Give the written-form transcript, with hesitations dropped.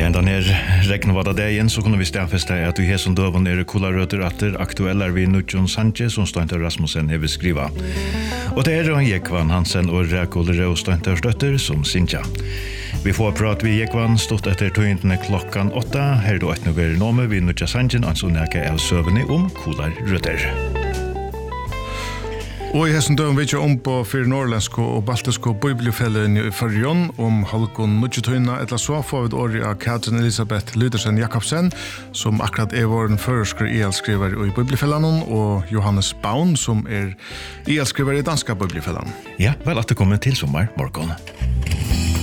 Ja, den här regnvada dagen så kunde vi stäffesta att vi har som dövan är kolaröter att aktuella vi Nutjon Sanchez som Steinter Rasmussen har skriva. Och det är Ron Jekvan Hansen och Räkol Røsteinter Støtter som Sintja. Vi får prata vid Jekvan stått efter tøyntene klockan 8. Här då ett några nome vid Nutjon Sanchez alltså näka av sövne om kolaröter. Og I hessen døgn vet jeg om på fyrir norrlandsko og baltisko bibelfellene I Førjon om halvgån nudgetøyna etla så får vi et åri av Katrin Elisabeth Ludersen Jakobsen som akkurat vår føreskriver IL-skriver I bibelfellene og Johannes Baun som IL-skriver I danska bibelfellene. Ja, vel at det kommer til sommer morgon.